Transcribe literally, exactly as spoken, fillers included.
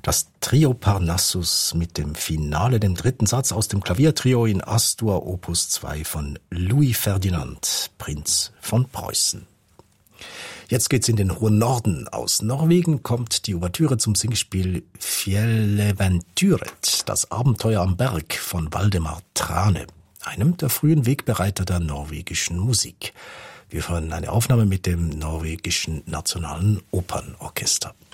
Das Trio Parnassus mit dem Finale, dem dritten Satz aus dem Klaviertrio in As-Dur Opus zwei von Louis Ferdinand, Prinz von Preußen. Jetzt geht's in den hohen Norden. Aus Norwegen kommt die Ouvertüre zum Singspiel Fjelleventyret, das Abenteuer am Berg von Waldemar Trane, einem der frühen Wegbereiter der norwegischen Musik. Wir hören eine Aufnahme mit dem norwegischen Nationalen Opernorchester.